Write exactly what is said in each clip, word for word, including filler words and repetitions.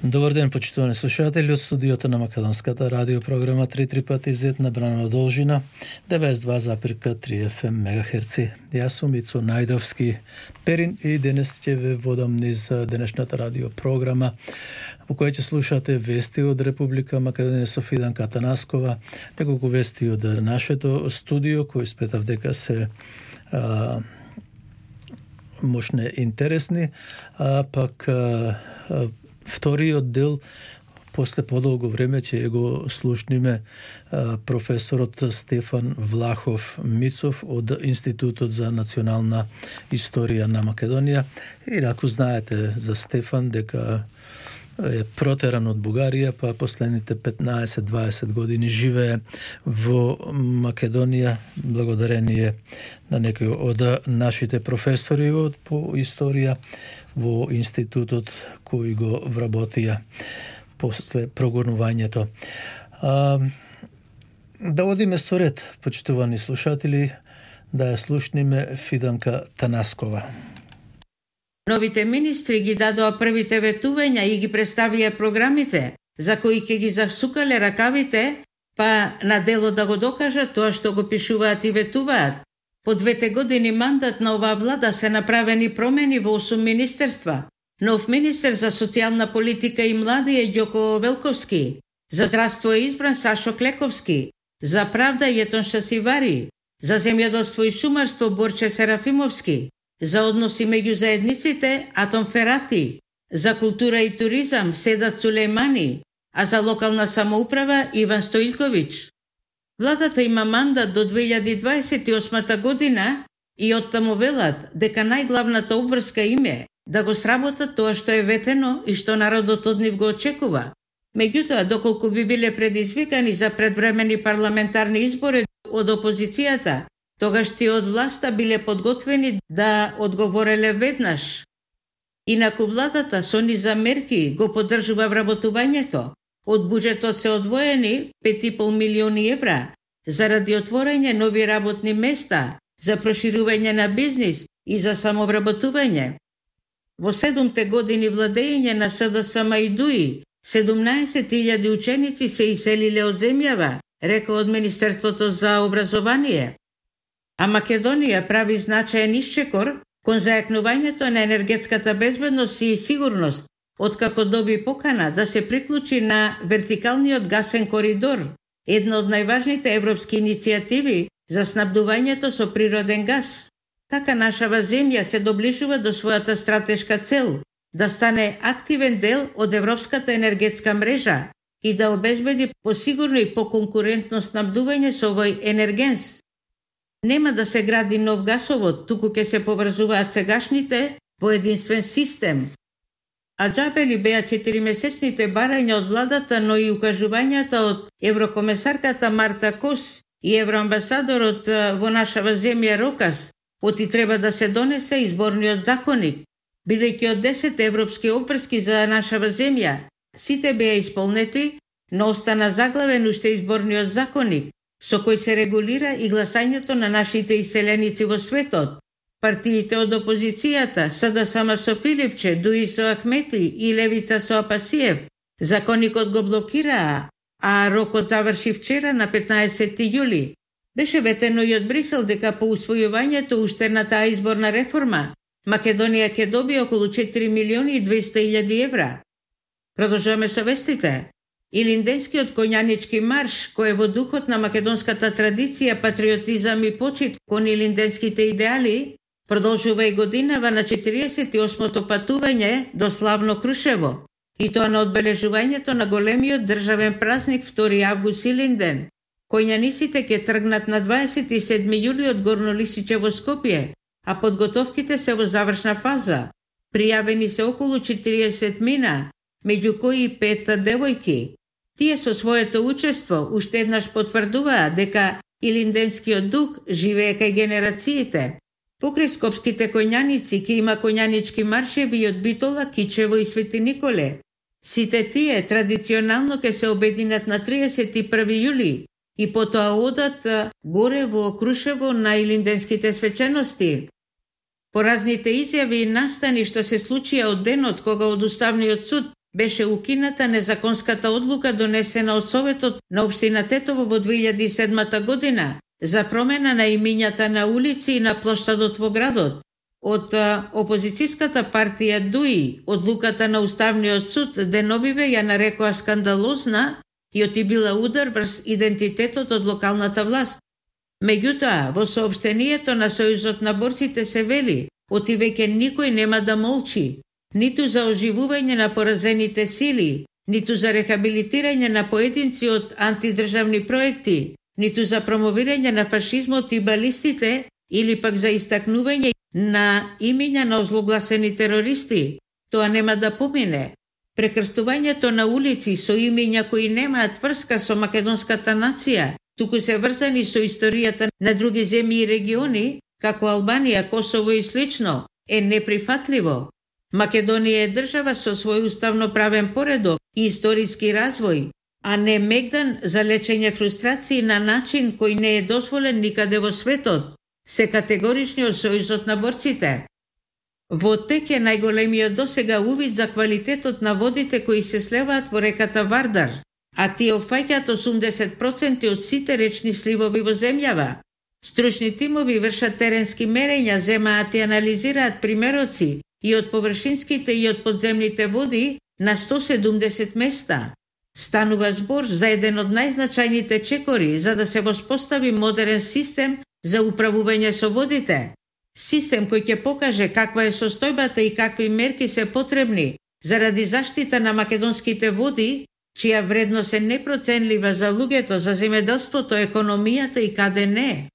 Добар ден, почитувани слушатели, од студиото на Македонската радиопрограма три три пати зет на Бранова должина, деветдесет и два запирка три еф ем мегахерци. Јас сум Ицо Најдовски Перин и денес ќе ве водам низ денешната радиопрограма во која ќе слушате вести од Република Македонија со Фиданка Танаскова, неколку вести од нашето студио кои спетав дека се а, можне интересни, а пак а, а, вториот дел после подолго време ќе го слушниме а, професорот Стефан Влахов Мицов од Институтот за национална историја на Македонија. И ако знаете за Стефан дека е протеран од Бугарија, па последните петнаесет дваесет години живее во Македонија благодарение на некои од нашите професори од по историја во институтот кои го вработија после прогонувањето. А, да одиме со ред, почитувани слушатели, да ја слушниме Фиданка Танаскова. Новите министри ги дадоа првите ветувања и ги представија програмите, за кои ќе ги засукале ракавите, па на дело да го докажат тоа што го пишуваат и ветуваат. По двете години мандат на оваа влада се направени промени во осум министерства. Нов министер за социјална политика и млади е Ѓоко Велковски, за здравство е избран Сашо Клековски, за правда Јетон Шасивари, за земјоделство и шумарство Борче Серафимовски, за односи меѓу заедниците Атом Ферати, за култура и туризам Седат Сулеймани, а за локална самоуправа Иван Стоилковиќ. Владата има мандат до две илјади дваесет и осма година и оттаму велат дека најглавната обврска им е да го сработат тоа што е ветено и што народот од нив го очекува. Меѓутоа, доколку би биле предизвикани за предвремени парламентарни избори од опозицијата, тогаш тие од власта биле подготвени да одговореле веднаш. Инаку владата со низа мерки го поддржува вработувањето. Од буџетот се одвоени пет и пол милиони евра заради отворање нови работни места, за проширување на бизнис и за самовработување. Во седумте години владење на СДСМ и ДУИ, седумнаесет илјади ученици се иселиле од земјава, река од Министерството за образование. А Македонија прави значаен исчекор кон зајакнувањето на енергетската безбедност и сигурност, откако доби покана да се приклучи на вертикалниот гасен коридор, една од најважните европски иницијативи за снабдувањето со природен газ. Така нашава земја се доближува до својата стратешка цел да стане активен дел од европската енергетска мрежа и да обезбеди посигурно и поконкурентно снабдување со овој енергенс. Нема да се гради нов гасовод, туку ќе се поврзуваат сегашните во единствен систем. А џабе ли беа четиримесечните барања од владата, но и укажувањата од еврокомесарката Марта Кос и евроамбасадорот во нашава земја Рокас, оти треба да се донесе изборниот законник, бидејќи од десет европски опрски за нашава земја, сите беа исполнети, но остана заглавен уште изборниот законник, со кој се регулира и гласањето на нашите иселеници во светот. Партиите од опозицијата, СДСМ со Филипче, ДУИ со Ахмети и Левица со Апасиев, законникот го блокираа, а рокот заврши вчера на петнаесети јули. Беше ветено и од Брисел дека по усвојувањето уште на таа изборна реформа, Македонија ќе добие околу четири милиони и двеста илјади евра. Продолжуваме со вестите. Илинденскиот коњанички марш, кој е во духот на македонската традиција, патриотизам и почит кон илинденските идеали, продолжува и годинава на четириесет и осмото патување до славно Крушево, и тоа на одбележувањето на големиот државен празник втори август Илинден. Коњаниците ќе тргнат на дваесет и седми јули од Горно Лисиче во Скопје, а подготовките се во завршна фаза. Пријавени се околу четириесет мина, меѓу кои и пет девојки. Тие со своето учество уште еднаш потврдуваа дека илинденскиот дух живее кај генерациите. Покрај скопските коњаници ќе има коњанички маршеви од Битола, Кичево и Свети Николе. Сите тие традиционално ќе се обединат на триесет и први јули и потоа одат горе во Крушево на илинденските свечености. Поразните изјави и настани што се случија од денот кога од Уставниот суд беше укината незаконската одлука донесена од Советот на општина Тетово во две илјади и седма година за промена на имињата на улици и на плоштадот во градот. Од опозицијската партија ДУИ, одлуката на Уставниот суд деновиве ја нарекоа скандалозна и отибила удар врз идентитетот од локалната власт. Меѓутоа, во соопштението на Сојузот на борците се вели, оти веќе никој нема да молчи, ниту за оживување на поразените сили, ниту за рехабилитирање на поединци од антидржавни проекти, ниту за промовирање на фашизмот и балистите, или пак за истакнување на имиња на озлогласени терористи. Тоа нема да помине. Прекрстувањето на улици со имиња кои немаат врска со македонската нација, туку се врзани со историјата на други земји и региони, како Албанија, Косово и слично, е неприфатливо. Македонија е држава со свој уставно-правен поредок и историски развој, а не мегдан за лечење фрустрации на начин кој не е дозволен никаде во светот, се категорични од Сојузот на борците. Во тек е најголемиот досега увид за квалитетот на водите кои се сливаат во реката Вардар, а тие опфаќаат осумдесет проценти од сите речни сливови во земјава. Стручни тимови вршат теренски мерења, земаат и анализираат примероци и од површинските и од подземните води на сто седумдесет места. Станува збор за еден од најзначајните чекори за да се воспостави модерен систем за управување со водите. Систем кој ќе покаже каква е состојбата и какви мерки се потребни заради заштита на македонските води, чија вредност е непроценлива за луѓето, за земјоделството, економијата и каде не.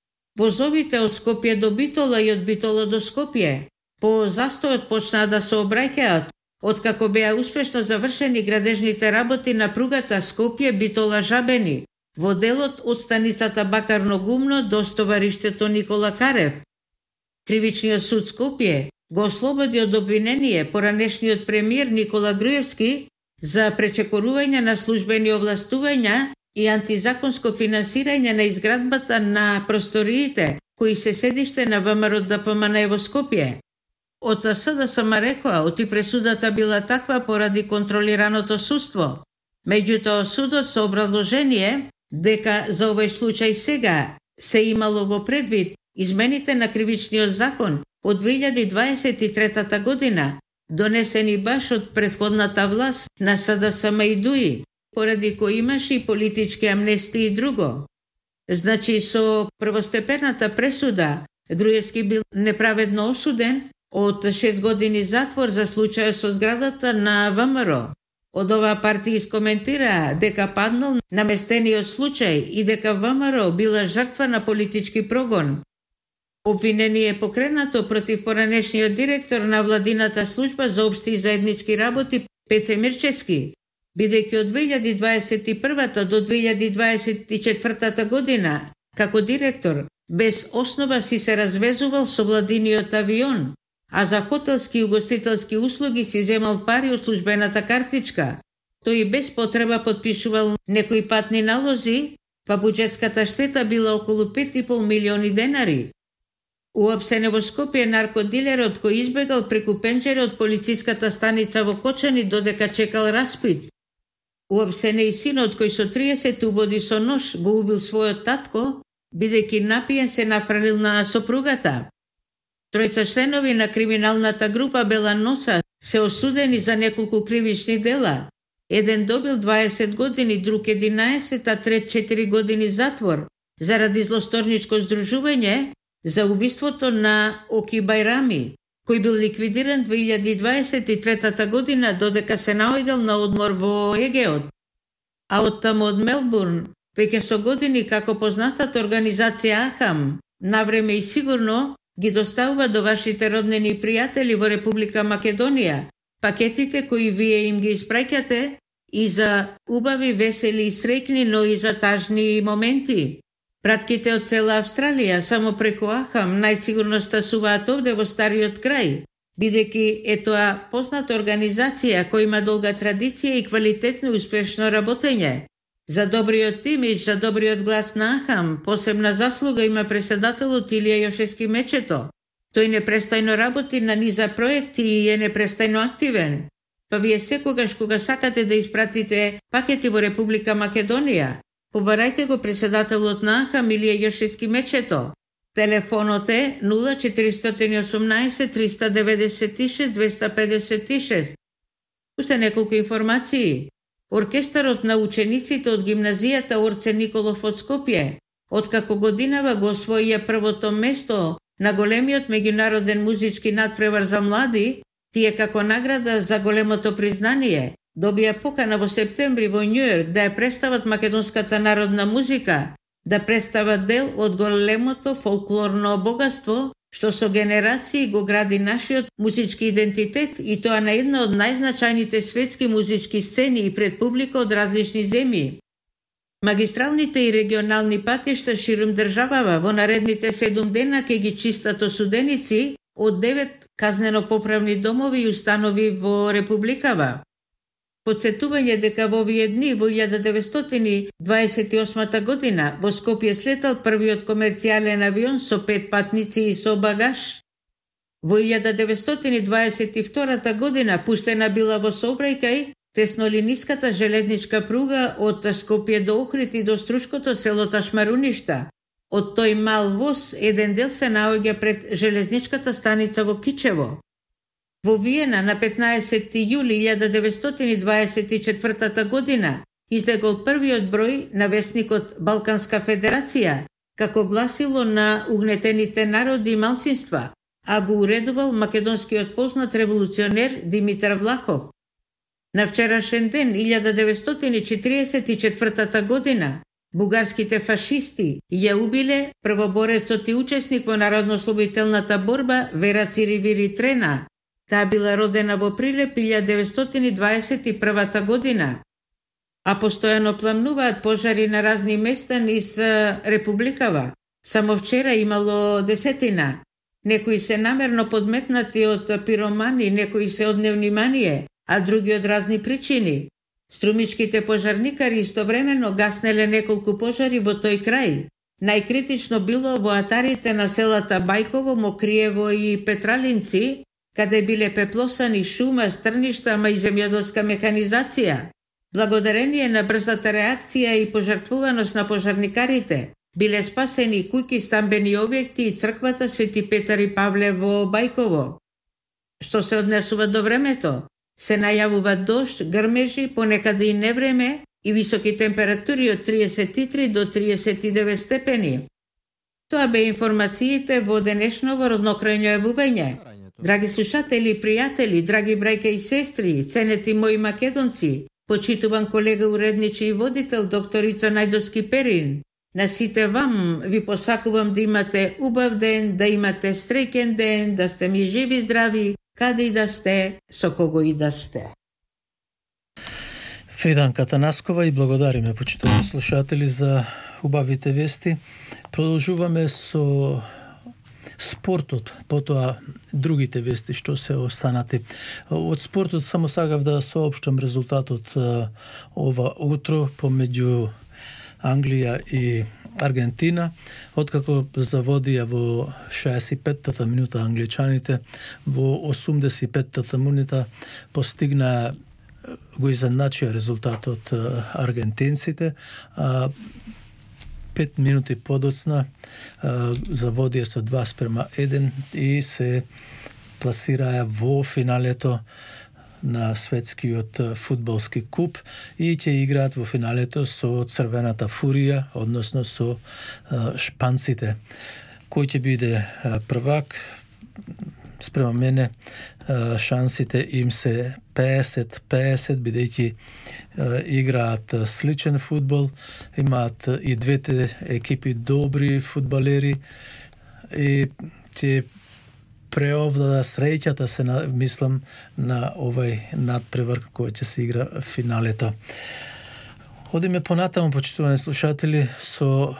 Возовите од Скопје до Битола и од Битола до Скопје по застојот почнаа да се обраќаат, откако беа успешно завршени градежните работи на пругата Скопје-Битола-Жабени, во делот од станицата Бакарно-Гумно до стовариштето Никола Карев. Кривичниот суд Скопје го ослободи од обвинение поранешниот премиер Никола Груевски за пречекорување на службени овластувања и антизаконско финансирање на изградбата на просториите, кои се седиште на ВМРО ДПМН во Скопје. Од СДСМ рекоа, оти пресудата била таква поради контролираното судство. Меѓутоа судот со образложение дека за овој случај сега се имало во предвид измените на кривичниот закон од две илјади дваесет и трета година, донесени баш од претходната власт на СДСМ и ДУИ, поради кој имаше и политички амнестии и друго. Значи, со првостепената пресуда, Груевски бил неправедно осуден од шест години затвор за случајот со зградата на ВМРО. Од оваа партија искоментира дека паднал наместениот случај и дека ВМРО била жртва на политички прогон. Обвинение е покренато против поранешниот директор на владината служба за општи и заеднички работи Пеце Мирчевски, бидејќи од две илјади дваесет и прва до две илјади дваесет и четврта година, како директор, без основа си се развезувал со владиниот авион, а за хотелски и угостителски услуги си земал пари од службената картичка. Тој без потреба подпишувал некои патни налози, па буџетската штета била околу пет и пол милиони денари. Уапсен во Скопје наркодилерот кој избегал преку пенџере од полициската станица во Кочани додека чекал распит. Уапсен е и синот кој со триесет убоди со нож го убил својот татко, бидејќи напиен се нафрлил на сопругата. Тројца членови на криминалната група Бела Носа се осудени за неколку кривични дела. Еден добил дваесет години, друг единаесет, а трет четири години затвор заради злосторничко здружување за убиството на Оки Бајрами, кој бил ликвидиран две илјади дваесет и трета година додека се наоѓал на одмор во Егеот. А од таму од Мелбурн, веќе со години како познатата организација Ахам, навреме и сигурно ги доставува до вашите роднини и пријатели во Република Македонија пакетите кои вие им ги испраќате и за убави, весели и среќни, но и за тажни моменти. Пратките од цела Австралија само преку Ахам најсигурно стасуваат овде во стариот крај, бидејќи е тоа позната организација која има долга традиција и квалитетно и успешно работење. За добриот имидж, за добриот глас на Ахам, посебна заслуга има преседателот Илија Јошевски Мечето. Тој непрестајно работи на низа проекти и е непрестајно активен. па вие секогаш кога сакате да испратите пакети во Република Македонија, побарајте го председателот на АНХА Милија Јошевски Мечето. Телефонот е нула четиристотини и осумнаесет триста деветдесет и шест двеста педесет и шест. Уште неколку информации. Оркестарот на учениците од гимназијата Орце Николов од Скопје, откако годинава го освоија првото место на големиот меѓународен музички надпревар за млади, тие како награда за големото признание добија покана во септември во Њујорк да ја представат македонската народна музика, да представат дел од големото фолклорно богатство што со генерации го гради нашиот музички идентитет и тоа на една од најзначајните светски музички сцени и пред публика од различни земји. Магистралните и регионални патишта ширум државава во наредните седум дена ќе ги чистат осуденици од девет казнено-поправни домови и установи во Републикава. Подсетување дека во овие дни во илјада деветстотини дваесет и осма година во Скопје слетал првиот комерцијален авион со пет патници и со багаж. Во илјада деветстотини дваесет и втора година пуштена била во сообрајкај теснолиниската железничка пруга од Скопје до Охрид и до струшкото село Ташмаруништа. Од тој мал воз еден дел се наоѓа пред железничката станица во Кичево. Во Виена на петнаесети јули илјада деветстотини дваесет и четврта година излегол првиот број на весникот Балканска федерација, како гласило на угнетените народи и малцинства, а го уредувал македонскиот познат револуционер Димитар Влахов. На вчерашен ден илјада деветстотини четиридесет и четврта година бугарските фашисти ја убиле првоборецот и учесник во народно-ослободителната борба Вера Циривири Трена. Таа била родена во Прилеп илјада деветстотини дваесет и прва година. А постојано пламнуваат пожари на разни места низ Републикава. Само вчера имало десетина. Некои се намерно подметнати од пиромани, некои се од невнимание, а други од разни причини. Струмичките пожарникари истовремено гаснеле неколку пожари во тој крај. Најкритично било во атарите на селата Бајково, Мокриево и Петралинци, каде биле пеплосани шума, стрништа, ама и земјоделска меканизација. Благодарение на брзата реакција и пожртвуваност на пожарникарите, биле спасени куќи, стамбени објекти и црквата Свети Петар и Павле во Бајково. Што се однесува до времето, се најавува дожд, грмежи, понекаде и невреме и високи температури од триесет и три до триесет и девет степени. Тоа бе информациите во денешново роднокрајно јавување. Драги слушатели и пријатели, драги брајка и сестри, ценети мои македонци, почитуван колега уредничи и водител доктор Ицо Најдовски Перин, на сите вам ви посакувам да имате убав ден, да имате среќен ден, да сте ми живи здрави, каде и да сте, со кого и да сте. Феданка Танаскова и благодариме, почитувани слушатели, за убавите вести. Продолжуваме со спортот, потоа другите вести што се останати. Од спортот само сакав да соопштам резултатот ова утро помеѓу Англија и Аргентина, откако заводија во шеесет и петта минута англичаните, во осумдесет и петта минута постигнаа го изедначија резултатот аргентинците, а пет минути подоцна заводија со два спрема еден и се пласираа во финалето на светскиот фудбалски куп и ќе играат во финалето со Црвената фурија, односно со шпанците. Кој ќе биде првак? Спрема мене шансите им се петдесет петдесет, бидејќи играат сличен фудбал, имаат и двете екипи добри фудбалери и ќе преовлада среќата, се мислам, на овај надпревар кој ќе се игра финалето. Одиме понатаму, почитувани слушатели, со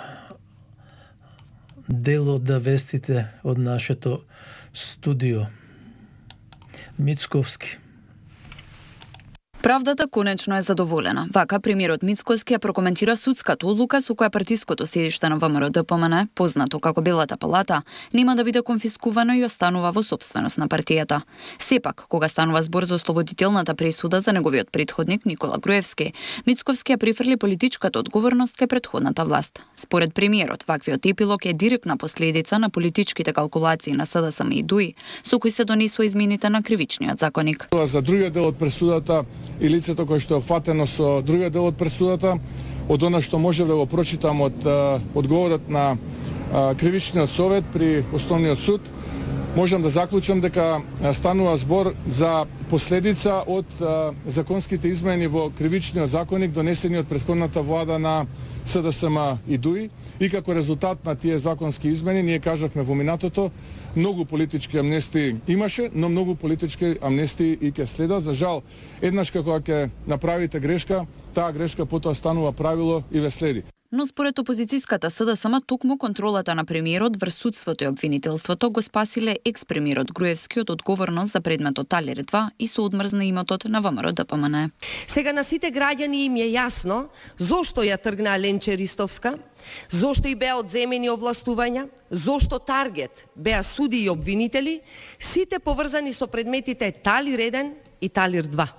дел од вестите од нашето студио. Мицковски. Правдата конечно е задоволена. Вака премиерот Мицкоски ја прокоментира судската одлука со која партиското седиште на ВМРО-ДПМН, познато како Белата палата, нема да биде конфискувано и останува во собственост на партијата. Сепак, кога станува збор за ослободителната пресуда за неговиот претходник Никола Груевски, Мицковски ја прифрли политичката одговорност кај претходната власт. Според премиерот, ваквиот епилог е директна последица на политичките калкулации на СДСМ и ДУИ, со кои се донесува измените на кривичниот законник. За другиот дел од пресудата и лицето кое што е фатено со другиот дел од пресудата, од она што може да го прочитам од а, одговорот на а, кривичниот совет при Основниот суд, можам да заклучам дека станува збор за последица од а, законските измени во кривичниот законник донесени од претходната влада на СДСМ и ДУИ, и како резултат на тие законски измени ние кажавме во минатото, многу политички амнестии имаше, но многу политички амнестии и ќе следат. За жал, еднаш кога ќе направите грешка, таа грешка потоа станува правило и ве следи. Но според опозицијската СДСМ, токму контролата на премиерот врз судството и обвинителството го спасиле екс-премиерот Груевски од одговорност за предметот Талир два и со одмрзна имотот на ВМРО-ДПМН. Сега на сите граѓани им е јасно зошто ја тргна Ленче Ристовска, зошто и беа одземени овластувања, зошто таргет беа суди и обвинители, сите поврзани со предметите Талир еден и Талир два.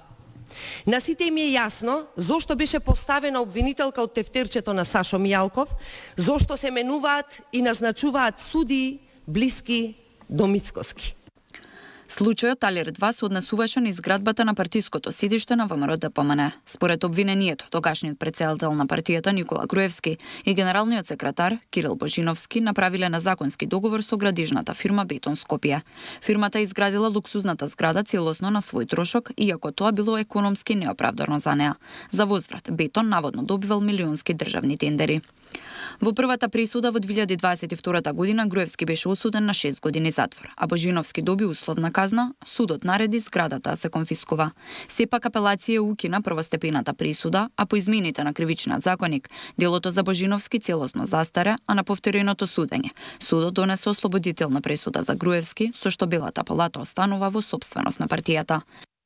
На сите им е јасно зошто беше поставена обвинителка од тефтерчето на Сашо Мијалков, зошто се менуваат и назначуваат судии блиски до Мицкоски. Случајот Талир два се однесуваше на изградбата на партиското седиште на ВМРО-ДПМН. Според обвинението, тогашниот претседател на партијата Никола Груевски и генералниот секретар Кирил Божиновски направиле на законски договор со градижната фирма Бетон Скопје. Фирмата изградила луксузната зграда целосно на свој трошок, иако тоа било економски неоправдано за неа. За возврат, Бетон наводно добивал милионски државни тендери. Во првата присуда во две илјади дваесет и втора година Груевски беше осуден на шест години затвор, а Божиновски доби условна казна, судот нареди зградата се конфискува. Сепак апелација укина првостепената присуда, а по измените на кривичниот законник, делото за Божиновски целосно застаре, а на повтореното судење, судот донесе ослободителна пресуда за Груевски, со што Белата палата останува во собственост на партијата.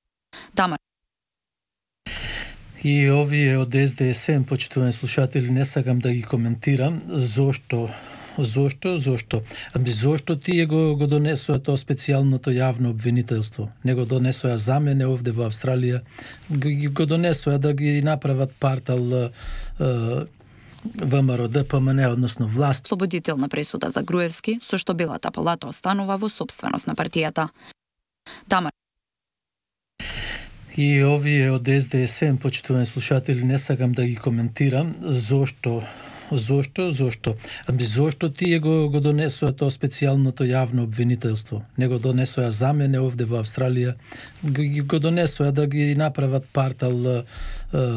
Тама И овие од Ес Де Ес Ем, почитувани слушатели, не сакам да ги коментирам, зошто, зошто, зошто. Ами зошто тие го, го донесоа тоа специјалното јавно обвинителство? Не го донесоа за мене овде во Австралија, го, го донесоа да ги направат партал ВМРО-ДПМН, односно власт. Слободителна пресуда за Груевски, со што Белата палата останува во собственост на партијата. Тама И овие од Ес Де Ес Ем, почитувани слушатели, не сакам да ги коментирам, зошто, зошто, зошто. Ами зошто тие го, го донесоа тоа специјалното јавно обвинителство? Не го донесоа за мене овде во Австралија, го, го донесоа да ги направат партал